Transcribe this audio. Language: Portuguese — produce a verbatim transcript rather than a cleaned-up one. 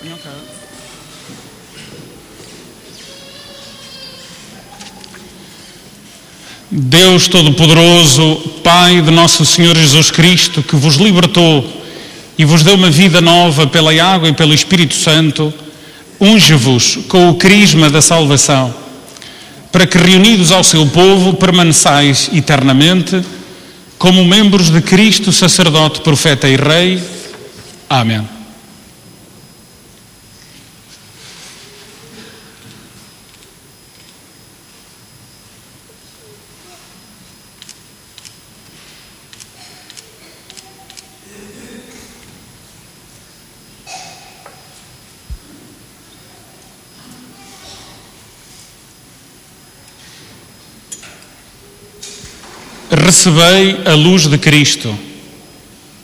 Deus Todo-Poderoso, Pai de nosso Senhor Jesus Cristo, que vos libertou e vos deu uma vida nova pela água e pelo Espírito Santo, unge-vos com o crisma da salvação, para que, reunidos ao seu povo, permaneçais eternamente como membros de Cristo, sacerdote, profeta e rei. Amém. Recebei a luz de Cristo.